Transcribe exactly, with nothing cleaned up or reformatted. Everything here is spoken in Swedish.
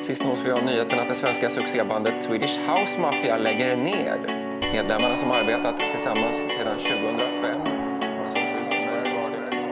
Sist nås vi av nyheten att det svenska succébandet Swedish House Mafia lägger ner. Medlemmarna som arbetat tillsammans sedan tjugohundrafem